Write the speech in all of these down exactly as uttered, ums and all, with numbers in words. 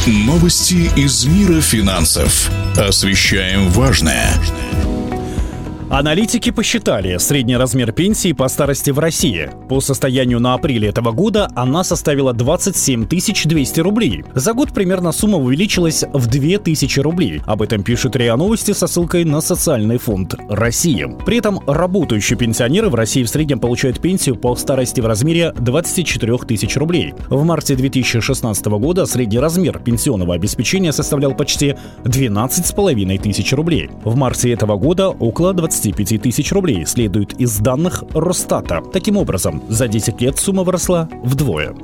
Новости из мира финансов. Освещаем важное. Аналитики посчитали средний размер пенсии по старости в России. По состоянию на апреле этого года она составила двадцать семь тысяч двести рублей. За год примерно сумма увеличилась в две тысячи рублей. Об этом пишет РИА Новости со ссылкой на Социальный фонд России. При этом работающие пенсионеры в России в среднем получают пенсию по старости в размере двадцать четыре тысячи рублей. В марте две тысячи шестнадцатого года средний размер пенсионного обеспечения составлял почти двенадцать с половиной тысяч рублей. В марте этого года около двадцать пять тысяч рублей, следует из данных Росстата. Таким образом, за десять лет сумма выросла вдвое.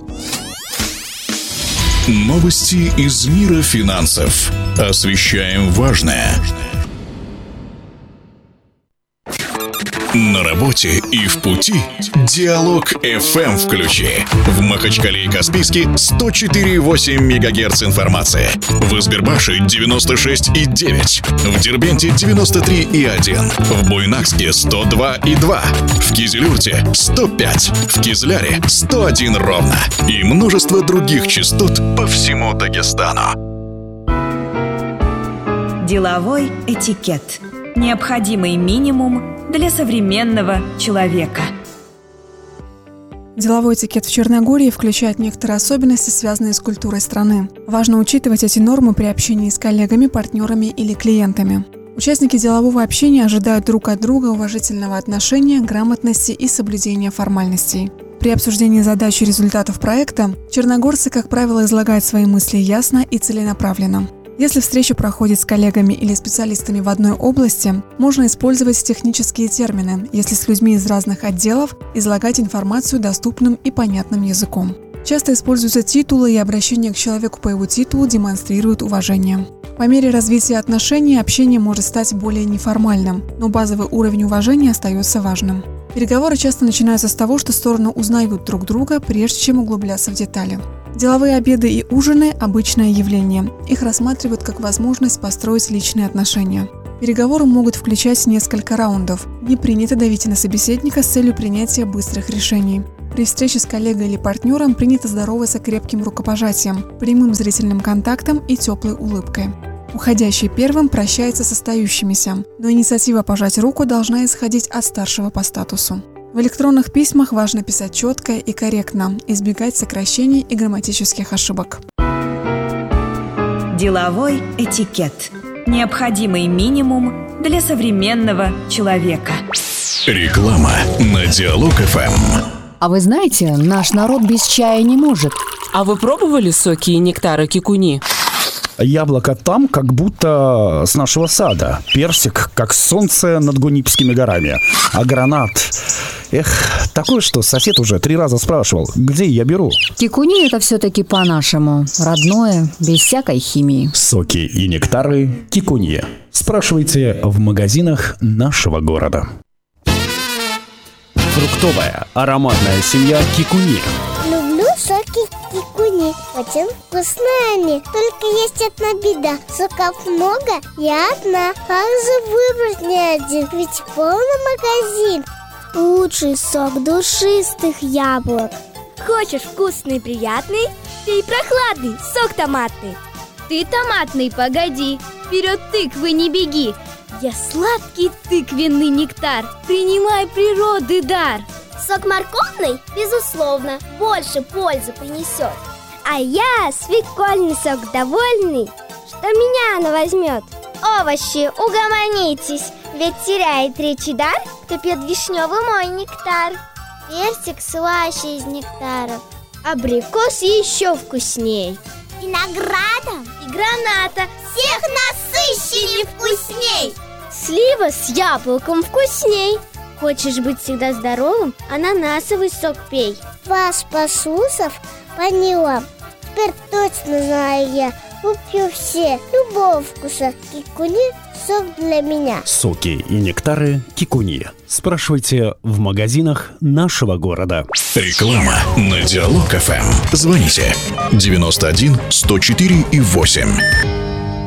Новости из мира финансов. Освещаем важное. На работе и в пути Диалог эф эм включи. В Махачкале и Каспийске сто четыре и восемь мегагерц информации. В Избербаше девяносто шесть и девять. В Дербенте девяносто три и один. В Буйнакске сто два и два. В Кизилюрте сто пять. В Кизляре сто один ровно. И множество других частот по всему Дагестану. Деловой этикет. Необходимый минимум для современного человека. Деловой этикет в Черногории включает некоторые особенности, связанные с культурой страны. Важно учитывать эти нормы при общении с коллегами, партнерами или клиентами. Участники делового общения ожидают друг от друга уважительного отношения, грамотности и соблюдения формальностей. При обсуждении задач и результатов проекта черногорцы, как правило, излагают свои мысли ясно и целенаправленно. Если встреча проходит с коллегами или специалистами в одной области, можно использовать технические термины, если с людьми из разных отделов излагать информацию доступным и понятным языком. Часто используются титулы, и обращение к человеку по его титулу демонстрирует уважение. По мере развития отношений общение может стать более неформальным, но базовый уровень уважения остается важным. Переговоры часто начинаются с того, что стороны узнают друг друга, прежде чем углубляться в детали. Деловые обеды и ужины – обычное явление. Их рассматривают как возможность построить личные отношения. Переговоры могут включать несколько раундов. Не принято давить на собеседника с целью принятия быстрых решений. При встрече с коллегой или партнером принято здороваться крепким рукопожатием, прямым зрительным контактом и теплой улыбкой. Уходящий первым прощается с остающимися, но инициатива пожать руку должна исходить от старшего по статусу. В электронных письмах важно писать четко и корректно, избегать сокращений и грамматических ошибок. Деловой этикет. Необходимый минимум для современного человека. Реклама на Диалог эф эм. А вы знаете, наш народ без чая не может. А вы пробовали соки и нектары кикуни? Яблоко там, как будто с нашего сада. Персик, как солнце над Гунипскими горами. А гранат... Эх, такое, что сосед уже три раза спрашивал, где я беру. Кикуни – это все-таки по-нашему. Родное, без всякой химии. Соки и нектары кикуни. Спрашивайте в магазинах нашего города. Фруктовая ароматная семья кикуни. Люблю соки кикуни, очень вкусные они. Только есть одна беда, соков много, я одна. Как же выбрать не один, ведь полный магазин. Лучший сок душистых яблок. Хочешь вкусный и приятный? Пей прохладный сок томатный. Ты томатный, погоди, вперед тыквы не беги. Я сладкий тыквенный нектар, принимай природы дар. Сок морковный, безусловно, больше пользы принесет. А я свекольный сок довольный, что меня она возьмет. Овощи, угомонитесь, ведь теряет речи дар, кто пьет вишневый мой нектар. Персик слаще из нектаров, абрикос еще вкусней. Виноградом и граната всех насыщеннее вкусней. Слива с яблоком вкусней. Хочешь быть всегда здоровым? Ананасовый сок пей. Вас, посусов, поняла. Теперь точно знаю я. Куплю все, любого вкуса. Кикуни – сок для меня. Соки и нектары кикуни. Спрашивайте в магазинах нашего города. Реклама на Диалог эф эм. Звоните девяносто один сто четыре и восемь.